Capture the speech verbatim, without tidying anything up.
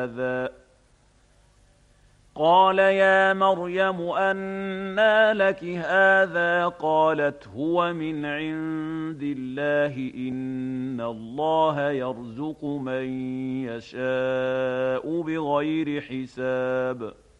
هذا قال يا مريم أنى لك هذا قالت هو من عند الله إن الله يرزق من يشاء بغير حساب